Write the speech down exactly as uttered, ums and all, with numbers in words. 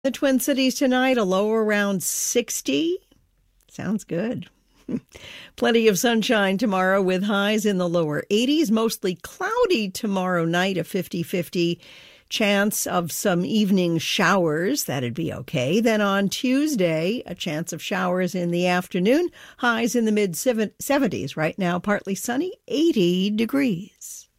The Twin Cities tonight, a low around sixty. Sounds good. Plenty of sunshine tomorrow with highs in the lower eighties. Mostly cloudy tomorrow night, a fifty-fifty chance of some evening showers. That'd be okay. Then on Tuesday, a chance of showers in the afternoon. Highs in the mid seventies. Right now, partly sunny, eighty degrees.